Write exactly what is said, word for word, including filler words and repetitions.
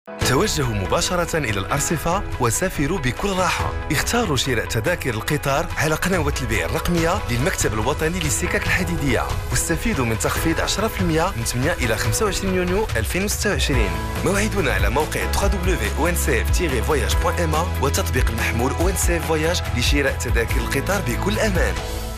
توجهوا مباشرة إلى الأرصفة وسافروا بكل راحة. اختاروا شراء تذاكر القطار على قنوات البيع الرقمية للمكتب الوطني للسكك الحديدية، واستفيدوا من تخفيض عشرة بالمئة من ثمانية إلى خمسة وعشرين يونيو ألفين وستة وعشرين. موعدنا على موقع دبليو دبليو دبليو دوت أو إن سي إف فواياج دوت إم إيه وتطبيق المحمول أو إن سي إف فواياج لشراء تذاكر القطار بكل أمان.